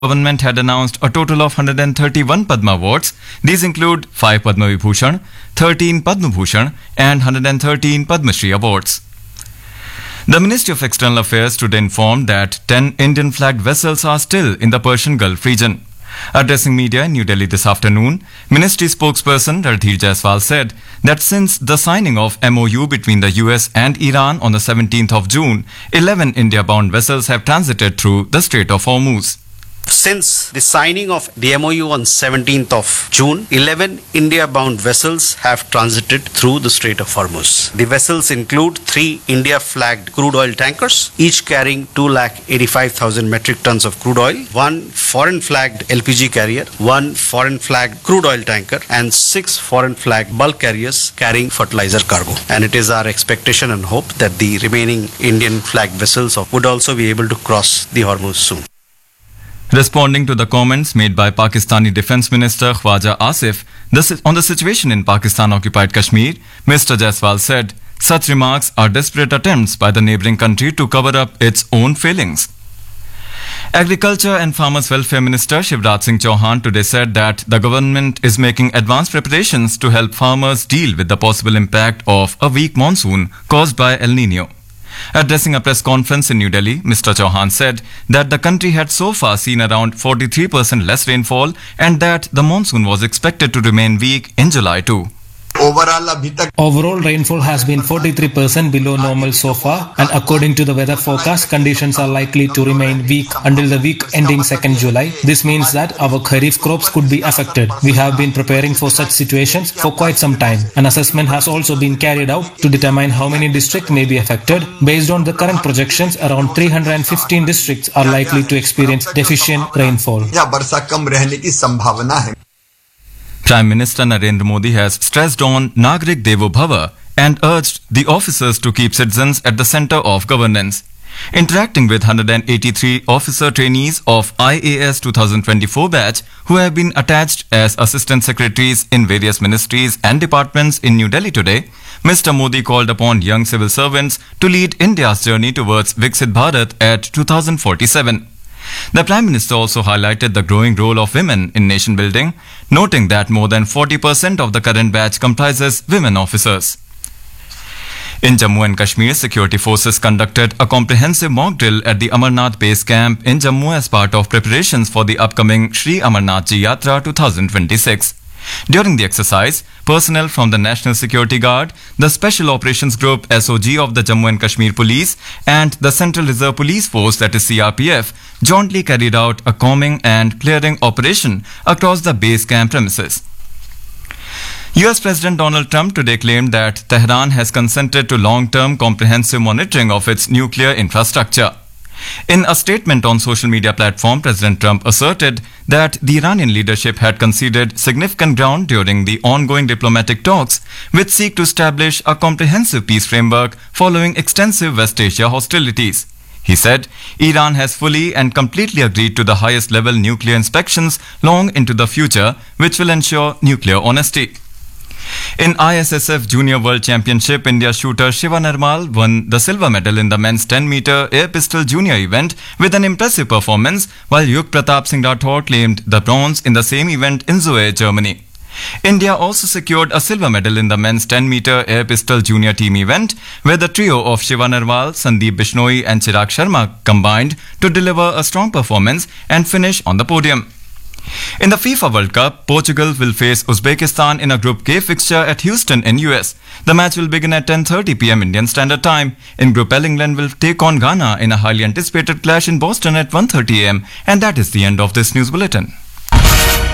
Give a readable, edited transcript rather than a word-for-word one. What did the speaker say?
government had announced a total of 131 Padma Awards. These include 5 Padma Vibhushan, 13 Padma Bhushan, and 113 Padma Shri awards. The Ministry of External Affairs today informed that 10 Indian flagged vessels are still in the Persian Gulf region. Addressing media in New Delhi this afternoon, Ministry spokesperson Randhir Jaiswal said that since the signing of MOU between the US and Iran on the 17th of June, 11 India-bound vessels have transited through the Strait of Hormuz. Since the signing of the MOU on 17th of June, 11 India-bound vessels have transited through the Strait of Hormuz. The vessels include 3 India-flagged crude oil tankers, each carrying 285,000 metric tons of crude oil, 1 foreign-flagged LPG carrier, 1 foreign-flagged crude oil tanker, and 6 foreign-flagged bulk carriers carrying fertilizer cargo. And it is our expectation and hope that the remaining Indian-flagged vessels would also be able to cross the Hormuz soon. Responding to the comments made by Pakistani Defence Minister Khwaja Asif on the situation in Pakistan-occupied Kashmir, Mr. Jaiswal said, such remarks are desperate attempts by the neighbouring country to cover up its own failings. Agriculture and Farmers Welfare Minister Shivraj Singh Chauhan today said that the government is making advanced preparations to help farmers deal with the possible impact of a weak monsoon caused by El Nino. Addressing a press conference in New Delhi, Mr. Chauhan said that the country had so far seen around 43% less rainfall and that the monsoon was expected to remain weak in July too. Overall rainfall has been 43% below normal so far, and according to the weather forecast, conditions are likely to remain weak until the week ending 2nd July. This means that our kharif crops could be affected. We have been preparing for such situations for quite some time. An assessment has also been carried out to determine how many districts may be affected. Based on the current projections, around 315 districts are likely to experience deficient rainfall. Prime Minister Narendra Modi has stressed on Nagrik Devo Bhava and urged the officers to keep citizens at the centre of governance. Interacting with 183 officer trainees of IAS 2024 batch who have been attached as assistant secretaries in various ministries and departments in New Delhi today, Mr. Modi called upon young civil servants to lead India's journey towards Viksit Bharat at 2047. The Prime Minister also highlighted the growing role of women in nation building, noting that more than 40% of the current batch comprises women officers. In Jammu and Kashmir, security forces conducted a comprehensive mock drill at the Amarnath base camp in Jammu as part of preparations for the upcoming Shri Amarnath Ji Yatra 2026. During the exercise, personnel from the National Security Guard, the Special Operations Group SOG of the Jammu and Kashmir Police and the Central Reserve Police Force, that is CRPF, jointly carried out a combing and clearing operation across the base camp premises. US President Donald Trump today claimed that Tehran has consented to long-term comprehensive monitoring of its nuclear infrastructure. In a statement on social media platform, President Trump asserted that the Iranian leadership had conceded significant ground during the ongoing diplomatic talks, which seek to establish a comprehensive peace framework following extensive West Asia hostilities. He said Iran has fully and completely agreed to the highest level nuclear inspections long into the future, which will ensure nuclear honesty. In ISSF Junior World Championship, India shooter Shiva Nirmal won the silver medal in the men's 10-meter air pistol junior event with an impressive performance, while Yug Pratap Singh Rathore claimed the bronze in the same event in Zurich, Germany. India also secured a silver medal in the men's 10-meter air pistol junior team event, where the trio of Shiva Nirmal, Sandeep Bishnoi and Chirag Sharma combined to deliver a strong performance and finish on the podium. In the FIFA World Cup, Portugal will face Uzbekistan in a Group K fixture at Houston in US. The match will begin at 10:30 p.m. Indian Standard Time. In Group L, England will take on Ghana in a highly anticipated clash in Boston at 1:30 a.m. And that is the end of this news bulletin.